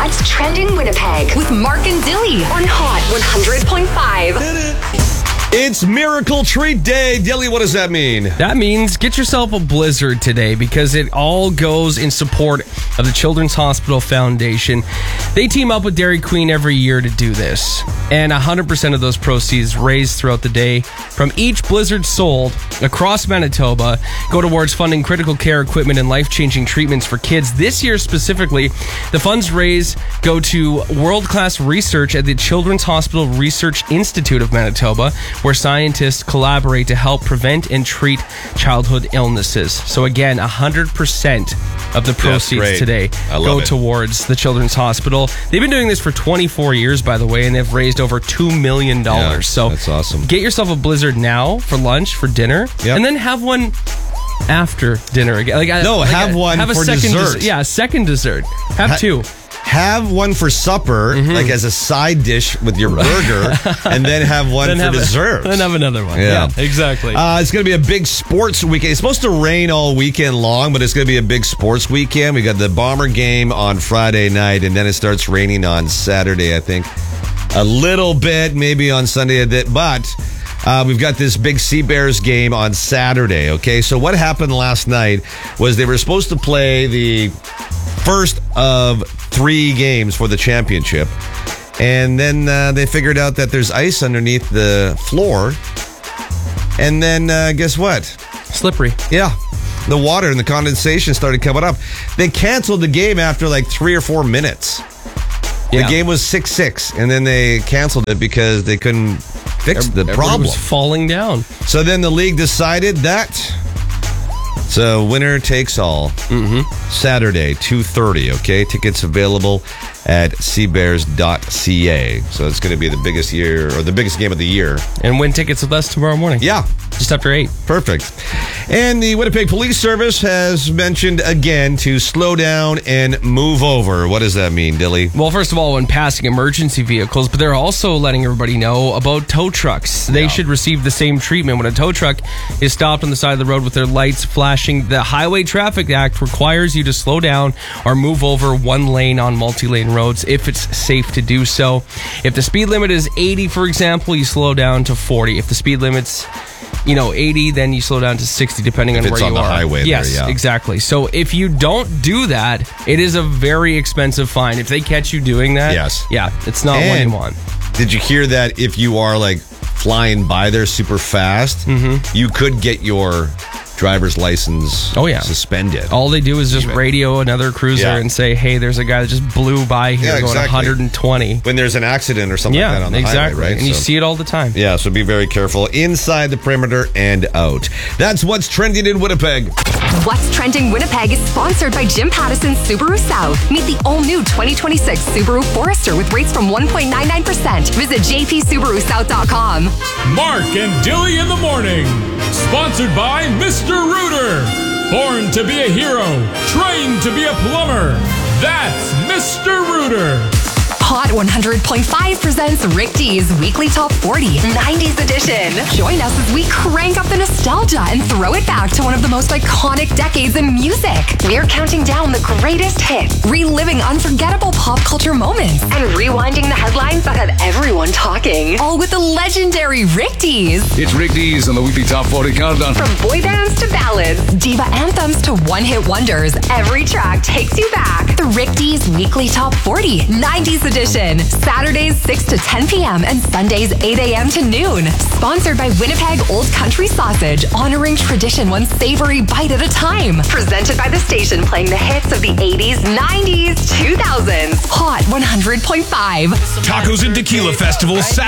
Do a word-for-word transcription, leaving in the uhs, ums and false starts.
What's Trending Winnipeg with Mark and Dilly on Hot one hundred point five. It's Miracle Treat Day. Dilly, what does that mean? That means get yourself a Blizzard today because it all goes in support of the Children's Hospital Foundation. They team up with Dairy Queen every year to do this. And one hundred percent of those proceeds raised throughout the day from each Blizzard sold across Manitoba go towards funding critical care equipment and life-changing treatments for kids. This year specifically, the funds raised go to world-class research at the Children's Hospital Research Institute of Manitoba, where scientists collaborate to help prevent and treat childhood illnesses. So again, one hundred percent of the proceeds today go it. towards the Children's Hospital. They've been doing this for twenty-four years, by the way, and they've raised over two million dollars. Yeah, so that's awesome. Get yourself a Blizzard now for lunch, for dinner, yep. and then have one after dinner again. Like, no, like have a, one have a for second dessert. Des- yeah, a second dessert. Have ha- two. Have one for supper, mm-hmm. like as a side dish with your burger, and then have one then for have dessert. A, then have another one. Yeah, yeah exactly. Uh, it's going to be a big sports weekend. It's supposed to rain all weekend long, but it's going to be a big sports weekend. We got the Bomber game on Friday night, and then it starts raining on Saturday, I think. A little bit, maybe on Sunday a bit, but uh, we've got this big Sea Bears game on Saturday, okay? So what happened last night was they were supposed to play the first of three games for the championship, and then uh, they figured out that there's ice underneath the floor, and then uh, guess what? Slippery. Yeah. The water and the condensation started coming up. They canceled the game after like three or four minutes. Yeah. The game was six six, and then they canceled it because they couldn't fix the Everybody problem. was falling down. So then the league decided that so winner takes all. Mm-hmm. Saturday, two thirty, okay? Tickets available at sea bears dot c a. So it's going to be the biggest year, or the biggest game of the year. And win tickets with us tomorrow morning. Yeah. Just after eight. Perfect. And the Winnipeg Police Service has mentioned again to slow down and move over. What does that mean, Dilly? Well, first of all, when passing emergency vehicles, but they're also letting everybody know about tow trucks. They Yeah. should receive the same treatment. When a tow truck is stopped on the side of the road with their lights flashing, the Highway Traffic Act requires you to slow down or move over one lane on multi-lane roads if it's safe to do so. If the speed limit is eighty, for example, you slow down to forty. If the speed limit's you know, eighty, then you slow down to sixty, depending if on where it's you on the are. highway yes, there, yeah. exactly. So if you don't do that, it is a very expensive fine. If they catch you doing that, yes. yeah, it's not And what you want. Did you hear that if you are like flying by there super fast, mm-hmm. you could get your driver's license oh, yeah. suspended? All they do is just Even. radio another cruiser yeah. and say, hey, there's a guy that just blew by here yeah, going exactly. one hundred twenty. When there's an accident or something yeah, like that on the exactly. highway, right? And you so, see it all the time. Yeah, so be very careful inside the perimeter and out. That's what's trending in Winnipeg. What's Trending Winnipeg is sponsored by Jim Pattison Subaru South. Meet the all-new twenty twenty-six Subaru Forester with rates from one point nine nine percent. Visit j p subaru south dot com. Mark and Dilly in the morning. Sponsored by Mister Rooter. Born to be a hero, trained to be a plumber. That's Mister Rooter. Hot one hundred point five presents Rick D's Weekly Top forty nineties edition. Join us as we crank up the nostalgia and throw it back to one of the most iconic decades in music. We're counting down the greatest hits, reliving unforgettable pop culture moments, and rewinding the headlines that had everyone talking. All with the legendary Rick D's. It's Rick D's on the Weekly Top forty Countdown. From boy bands to ballads, diva anthems to one-hit wonders, every track takes you back. The Rick D's Weekly Top forty nineties edition. Saturdays six to ten p.m. and Sundays eight a.m. to noon. Sponsored by Winnipeg Old Country Sausage, honoring tradition one savory bite at a time. Presented by the station playing the hits of the eighties, nineties, two thousands. Hot one hundred point five. Tacos and Tequila Festival Saturday.